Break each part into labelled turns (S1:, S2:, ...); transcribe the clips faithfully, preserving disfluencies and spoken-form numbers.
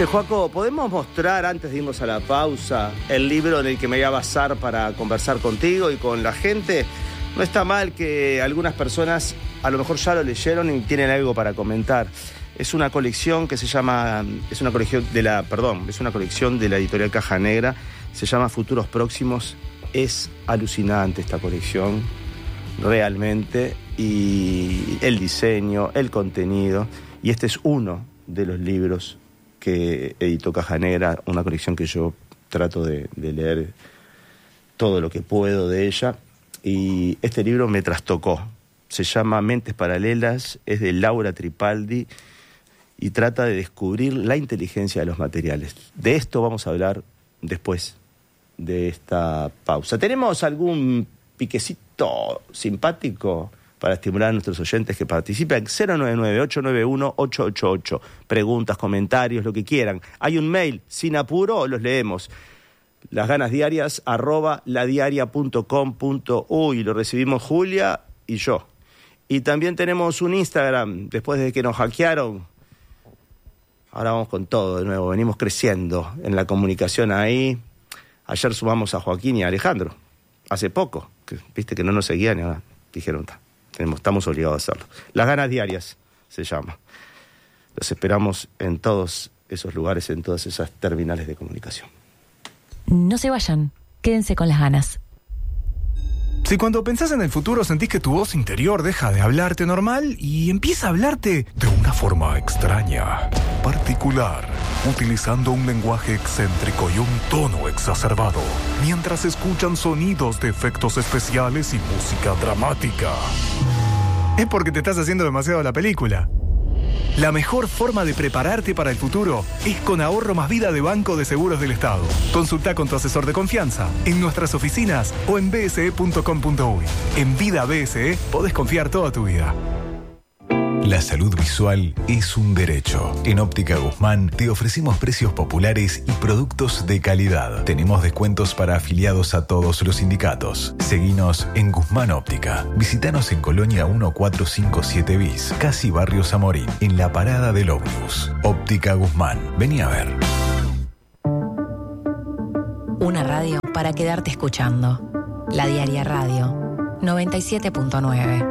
S1: Che, Joaco, ¿podemos mostrar, antes de irnos a la pausa, el libro en el que me voy a basar para conversar contigo y con la gente? No está mal que algunas personas a lo mejor ya lo leyeron y tienen algo para comentar. Es una colección que se llama, es una colección de la, perdón, es una colección de la editorial Caja Negra, se llama Futuros Próximos. Es alucinante esta colección, realmente, y el diseño, el contenido, y este es uno de los libros que editó Caja Negra, una colección que yo trato de, de leer todo lo que puedo de ella, y este libro me trastocó. Se llama Mentes Paralelas, es de Laura Tripaldi y trata de descubrir la inteligencia de los materiales. De esto vamos a hablar después de esta pausa. ¿Tenemos algún piquecito simpático para estimular a nuestros oyentes que participen? Cero nueve nueve, ocho nueve uno, ocho ocho ocho. Preguntas, comentarios, lo que quieran. Hay un mail, sin apuro, los leemos. Las ganas diarias, arroba ladiaria.com.uy. Lo recibimos Julia y yo. Y también tenemos un Instagram, después de que nos hackearon. Ahora vamos con todo de nuevo, venimos creciendo en la comunicación ahí. Ayer sumamos a Joaquín y a Alejandro, hace poco, que, viste que no nos seguían y ahora dijeron, tenemos, estamos obligados a hacerlo. Las ganas diarias se llama. Los esperamos en todos esos lugares, en todas esas terminales de comunicación.
S2: No se vayan, quédense con las ganas.
S3: Si cuando pensás en el futuro sentís que tu voz interior deja de hablarte normal y empieza a hablarte de una forma extraña, particular, utilizando un lenguaje excéntrico y un tono exacerbado, mientras escuchan sonidos de efectos especiales y música dramática, es porque te estás haciendo demasiado la película. La mejor forma de prepararte para el futuro es con Ahorro Más Vida de Banco de Seguros del Estado. Consulta con tu asesor de confianza en nuestras oficinas o en b s e punto com punto u y. En Vida B S E podés confiar toda tu vida.
S4: La salud visual es un derecho. En Óptica Guzmán te ofrecemos precios populares y productos de calidad. Tenemos descuentos para afiliados a todos los sindicatos. Seguinos en Guzmán Óptica. Visítanos en Colonia mil cuatrocientos cincuenta y siete bis, casi Barrio Zamorín, en la parada del ómnibus. Óptica Guzmán. Vení a ver.
S2: Una radio para quedarte escuchando. La Diaria Radio, noventa y siete punto nueve.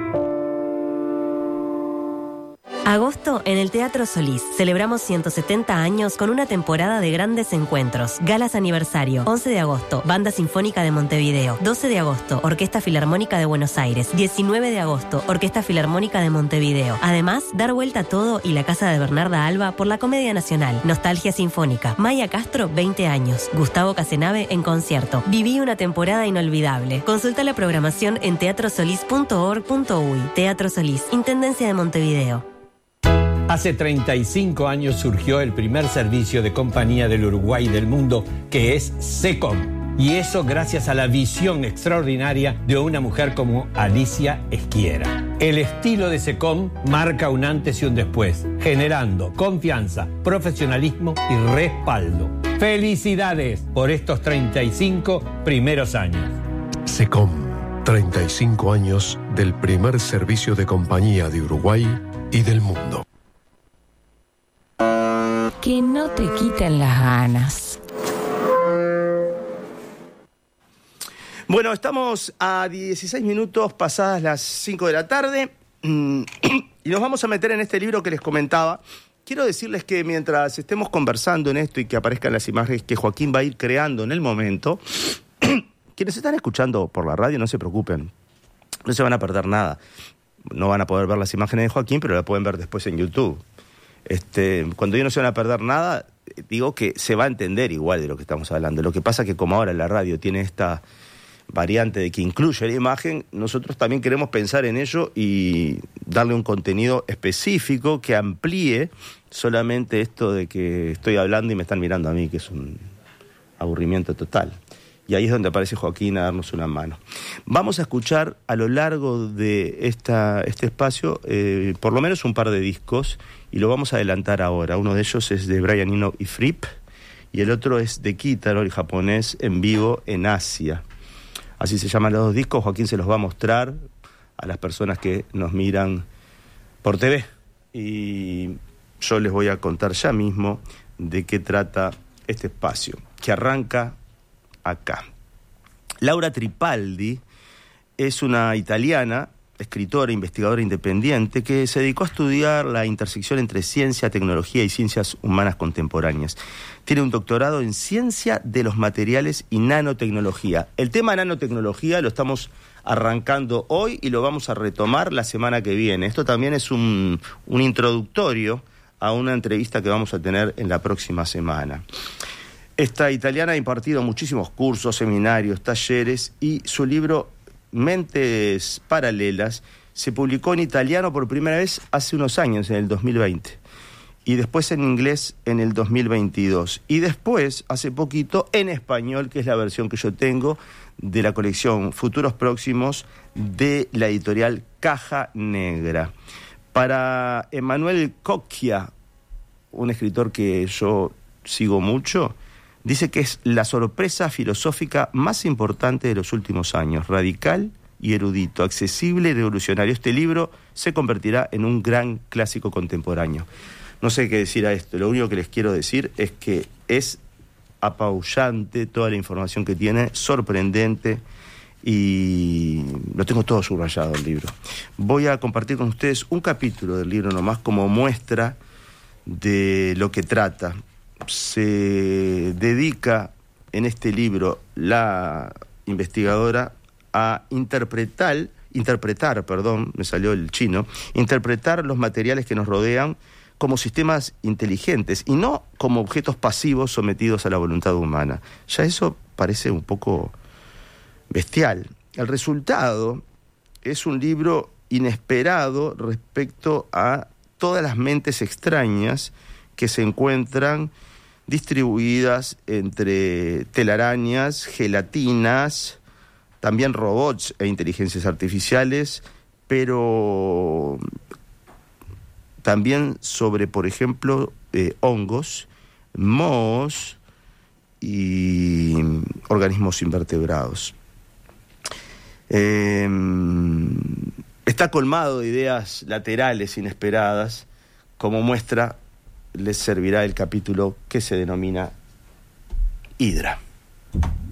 S5: Agosto en el Teatro Solís. Celebramos ciento setenta años con una temporada de grandes encuentros. Galas aniversario. once de agosto, Banda Sinfónica de Montevideo. doce de agosto, Orquesta Filarmónica de Buenos Aires. diecinueve de agosto, Orquesta Filarmónica de Montevideo. Además, dar vuelta a todo y la casa de Bernarda Alba por la Comedia Nacional. Nostalgia Sinfónica. Maya Castro, veinte años. Gustavo Casenave en concierto. Viví una temporada inolvidable. Consulta la programación en teatro solís punto org punto u y. Teatro Solís, Intendencia de Montevideo.
S6: Hace treinta y cinco años surgió el primer servicio de compañía del Uruguay y del mundo, que es SECOM. Y eso gracias a la visión extraordinaria de una mujer como Alicia Esquiera. El estilo de SECOM marca un antes y un después, generando confianza, profesionalismo y respaldo. ¡Felicidades por estos treinta y cinco primeros años!
S7: SECOM, treinta y cinco años del primer servicio de compañía de Uruguay y del mundo.
S2: Que no te quiten las ganas.
S1: Bueno, estamos a dieciséis minutos pasadas las cinco de la tarde y nos vamos a meter en este libro que les comentaba. Quiero decirles que mientras estemos conversando en esto y que aparezcan las imágenes que Joaquín va a ir creando en el momento, quienes están escuchando por la radio no se preocupen, no se van a perder nada. No van a poder ver las imágenes de Joaquín, pero la pueden ver después en YouTube. Este, cuando ellos no se van a perder nada, digo que se va a entender igual de lo que estamos hablando. Lo que pasa es que como ahora la radio tiene esta variante de que incluye la imagen, nosotros también queremos pensar en ello y darle un contenido específico que amplíe solamente esto de que estoy hablando y me están mirando a mí, que es un aburrimiento total. Y ahí es donde aparece Joaquín a darnos una mano. Vamos a escuchar a lo largo de esta, este espacio eh, por lo menos un par de discos y lo vamos a adelantar ahora. Uno de ellos es de Brian Eno y Fripp y el otro es de Kitaro, el japonés en vivo en Asia. Así se llaman los dos discos. Joaquín se los va a mostrar a las personas que nos miran por T V. Y yo les voy a contar ya mismo de qué trata este espacio, que arranca acá. Laura Tripaldi es una italiana, escritora, investigadora independiente, que se dedicó a estudiar la intersección entre ciencia, tecnología y ciencias humanas contemporáneas. Tiene un doctorado en ciencia de los materiales y nanotecnología. El tema nanotecnología lo estamos arrancando hoy y lo vamos a retomar la semana que viene. Esto también es un, un introductorio a una entrevista que vamos a tener en la próxima semana. Esta italiana ha impartido muchísimos cursos, seminarios, talleres, y su libro Mentes Paralelas se publicó en italiano por primera vez hace unos años, en el dos mil veinte, y después en inglés en el dos mil veintidós, y después, hace poquito, en español, que es la versión que yo tengo de la colección Futuros Próximos de la editorial Caja Negra. Para Emanuel Cocchia, un escritor que yo sigo mucho, dice que es la sorpresa filosófica más importante de los últimos años, radical y erudito, accesible y revolucionario. Este libro se convertirá en un gran clásico contemporáneo. No sé qué decir a esto, lo único que les quiero decir es que es apabullante toda la información que tiene, sorprendente, y lo tengo todo subrayado el libro. Voy a compartir con ustedes un capítulo del libro nomás como muestra de lo que trata. Se dedica en este libro la investigadora a interpretar, interpretar, perdón, me salió el chino, interpretar los materiales que nos rodean como sistemas inteligentes y no como objetos pasivos sometidos a la voluntad humana. Ya eso parece un poco bestial. El resultado es un libro inesperado respecto a todas las mentes extrañas que se encuentran distribuidas entre telarañas, gelatinas, también robots e inteligencias artificiales, pero también sobre, por ejemplo, eh, hongos, mohos y organismos invertebrados. Eh, está colmado de ideas laterales inesperadas, como muestra les servirá el capítulo que se denomina Hidra.